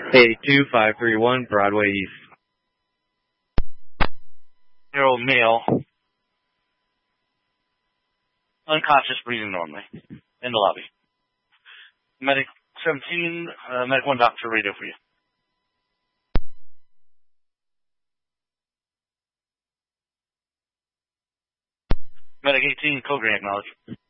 82531 Broadway East. Year-old male. Unconscious, breathing normally. In the lobby. Medic 17, Medic 1 doctor radio for you. Medic 18, code green acknowledge.